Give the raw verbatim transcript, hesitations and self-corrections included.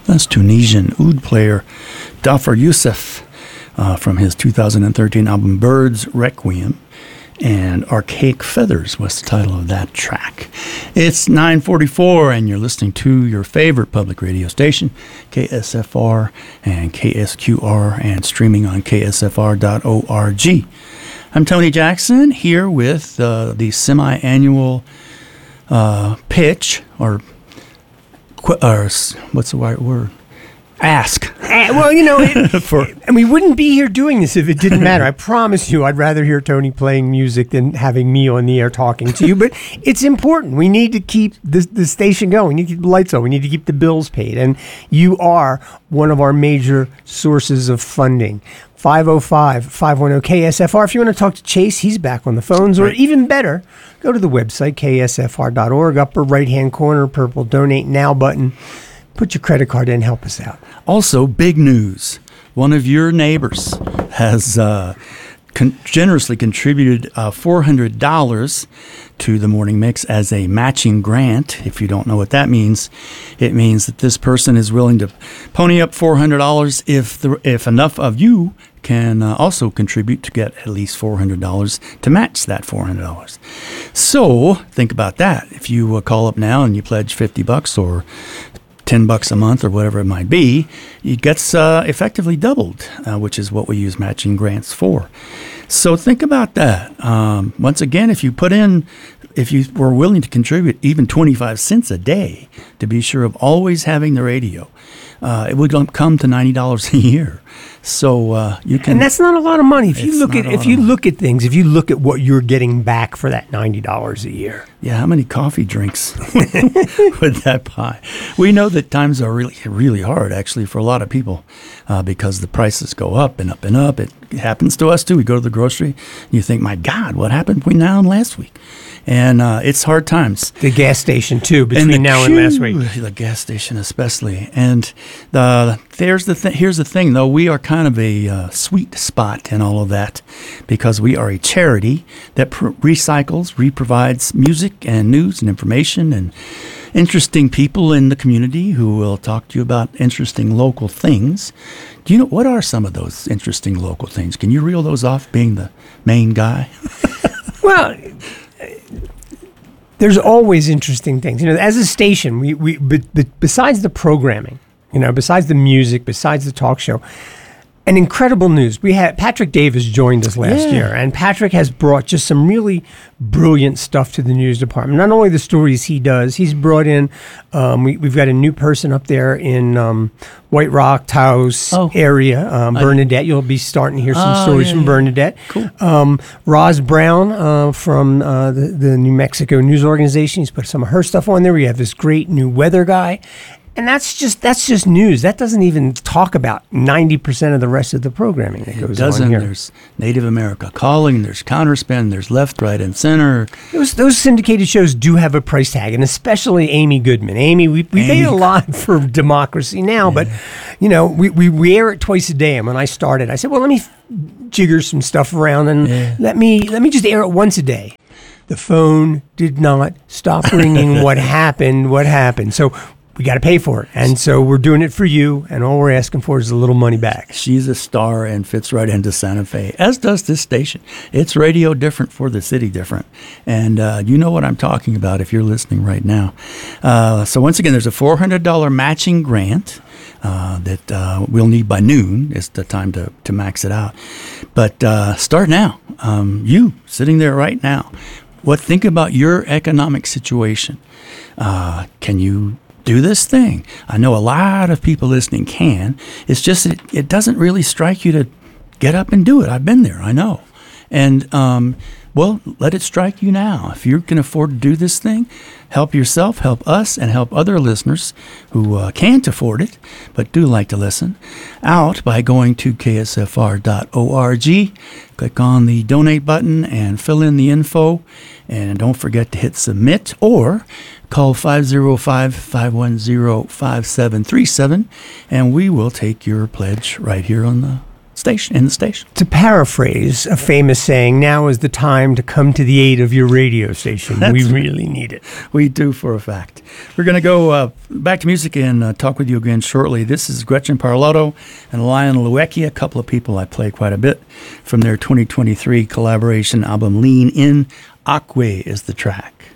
That's Tunisian oud player Dhafar Youssef uh, from his two thousand thirteen album Birds Requiem. And Archaic Feathers was the title of that track. It's nine forty-four, and you're listening to your favorite public radio station, K S F R and K S Q R, and streaming on K S F R dot org. I'm Tony Jackson, here with uh, the semi-annual uh, pitch, or, qu- or what's the right word? Ask. Uh, well, you know, it, For, and we wouldn't be here doing this if it didn't matter. I promise you, I'd rather hear Tony playing music than having me on the air talking to you. But it's important. We need to keep the, the station going. We need to keep the lights on. We need to keep the bills paid. And you are one of our major sources of funding. five oh five, five one zero, K S F R. If you want to talk to Chase, he's back on the phones. Or right. Even better, go to the website, K S F R dot org, upper right-hand corner, purple Donate Now button. Put your credit card in, help us out. Also, big news. One of your neighbors has uh, con- generously contributed uh, four hundred dollars to the Morning Mix as a matching grant. If you don't know what that means, it means that this person is willing to pony up four hundred dollars if the, if enough of you can uh, also contribute to get at least four hundred dollars to match that four hundred dollars. So think about that. If you uh, call up now and you pledge fifty bucks or ten bucks a month or whatever it might be, it gets uh, effectively doubled, uh, which is what we use matching grants for. So think about that. Um, once again, if you put in, if you were willing to contribute even twenty-five cents a day to be sure of always having the radio, uh, it would come to ninety dollars a year. So uh, you can, and that's not a lot of money. If you look at if you look at things, if you look at what you're getting back for that ninety dollars a year. Yeah, how many coffee drinks would that buy? We know that times are really really hard, actually, for a lot of people, uh, because the prices go up and up and up. It happens to us too. We go to the grocery, and you think, "My God, what happened between now and last week?" And uh, it's hard times. The gas station too, between and now and last week. The gas station especially. And the there's the th- here's the thing, though. We are kind of a uh, sweet spot in all of that because we are a charity that pr- recycles, reprovides music and news and information and interesting people in the community who will talk to you about interesting local things. Do you know what are some of those interesting local things? Can you reel those off, being the main guy? Well, there's always interesting things. You know, as a station, we we but, but besides the programming, you know, besides the music, besides the talk show, and incredible news. We had Patrick Davis joined us last yeah. year, and Patrick has brought just some really brilliant stuff to the news department. Not only the stories he does, he's brought in, um, we, we've got a new person up there in um, White Rock, Taos oh. area, um, Bernadette. You'll be starting to hear some oh, stories yeah, from yeah. Bernadette. Cool. Um, Roz Brown uh, from uh, the, the New Mexico News Organization. He's put some of her stuff on there. We have this great new weather guy. And that's just that's just news. That doesn't even talk about ninety percent of the rest of the programming that goes it doesn't. on here. There's Native America Calling, there's Counterspin, there's Left, Right, and Center. Those those syndicated shows do have a price tag, and especially Amy Goodman. Amy, we we pay a lot for Democracy Now!, yeah. but you know we, we, we air it twice a day. And when I started, I said, well, let me jigger some stuff around and yeah. let me let me just air it once a day. The phone did not stop ringing. What happened? What happened? So we got to pay for it. And so we're doing it for you, and all we're asking for is a little money back. She's a star and fits right into Santa Fe, as does this station. It's radio different for the city different. And uh, you know what I'm talking about if you're listening right now. Uh, so once again, there's a four hundred dollars matching grant uh, that uh, we'll need by noon. It's the time to, to max it out. But uh, start now. Um, you, sitting there right now, what think about your economic situation? Uh, can you do this thing? I know a lot of people listening can. It's just it, it doesn't really strike you to get up and do it. I've been there. I know. And, um, well, let it strike you now. If you can afford to do this thing, help yourself, help us, and help other listeners who uh, can't afford it but do like to listen out by going to K S F R dot org. Click on the donate button and fill in the info. And don't forget to hit submit or call five oh five, five one zero, five seven three seven, and we will take your pledge right here on the station. In the station. To paraphrase a famous saying, now is the time to come to the aid of your radio station. That's we really need it. We do, for a fact. We're going to go uh, back to music and uh, talk with you again shortly. This is Gretchen Parlato and Lionel Luecki, a couple of people I play quite a bit from their twenty twenty-three collaboration album Lean In. Aquae is the track.